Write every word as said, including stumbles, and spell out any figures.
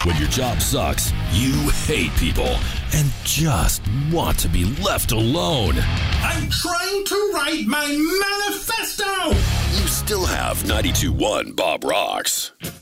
When your job sucks, you hate people, and just want to be left alone. I'm trying to write my manifesto! You still have ninety-two point one Bob Rocks.